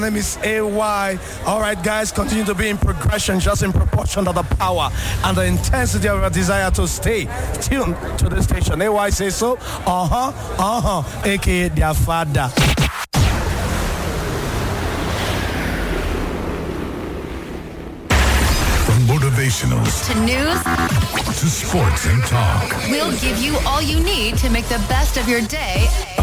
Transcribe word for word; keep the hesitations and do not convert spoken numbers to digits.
name is A Y. All right, guys, continue to be in progression, just in proportion to the power and the intensity of your desire to stay tuned to the station. A Y says so. Uh-huh, uh-huh, A K A their father. From motivational to news to sports and talk. We'll give you all you need to make the best of your day